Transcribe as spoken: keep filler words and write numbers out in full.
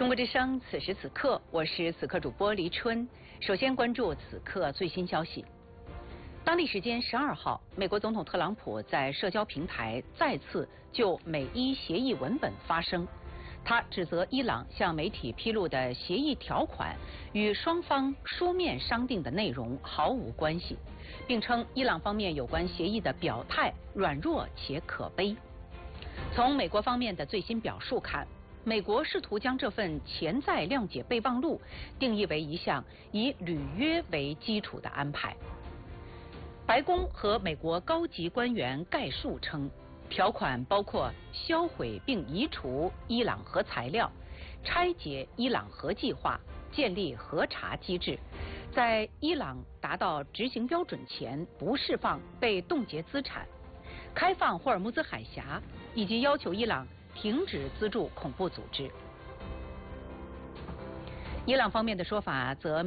中国之声，此时此刻，我是此刻主播黎春。首先关注此刻最新消息。当地时间十二号，美国总统特朗普在社交平台再次就美伊协议文本发声，他指责伊朗向媒体披露的协议条款与双方书面商定的内容毫无关系，并称伊朗方面有关协议的表态软弱且可悲。从美国方面的最新表述看，美国试图将这份潜在谅解备忘录定义为一项以履约为基础的安排。白宫和美国高级官员概述称，条款包括销毁并移除伊朗核材料、拆解伊朗核计划、建立核查机制，在伊朗达到执行标准前不释放被冻结资产、开放霍尔木兹海峡，以及要求伊朗停止资助恐怖组织。伊朗方面的说法则